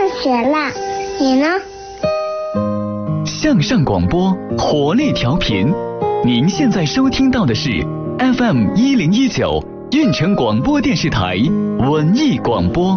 学了，你呢？ 向上广播，活力调频。您现在收听到的是 FM 1019运城广播电视台文艺广播。